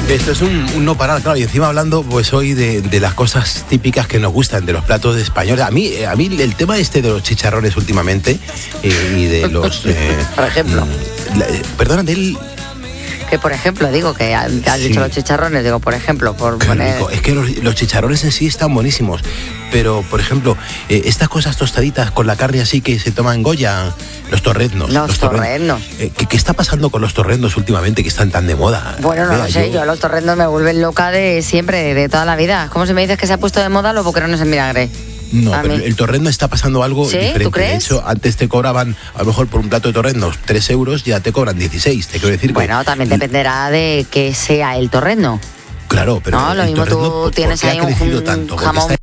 Esto es un no parar, claro, y encima hablando pues hoy de las cosas típicas que nos gustan, de los platos españoles. A mí el tema de los chicharrones últimamente y de los... por ejemplo. Perdona, Que por ejemplo, digo, que has dicho los chicharrones, digo, por ejemplo, por poner... Rico. Es que los chicharrones en sí están buenísimos, pero por ejemplo, estas cosas tostaditas con la carne así que se toman en Goya, los torreznos. Los torreznos. ¿Qué está pasando con los torreznos últimamente que están tan de moda? Bueno, no lo sé, yo los torreznos me vuelven loca de siempre, de toda la vida. ¿Cómo se me dices que se ha puesto de moda los boquerones en vinagre? No, pero el torrezno está pasando algo diferente. ¿Tú crees? De hecho, antes te cobraban, a lo mejor por un plato de torreznos, 3 euros, ya te cobran 16. Te quiero decir bueno, también dependerá de que sea el torrezno. Claro, pero no, lo mismo tú tienes ahí un jamón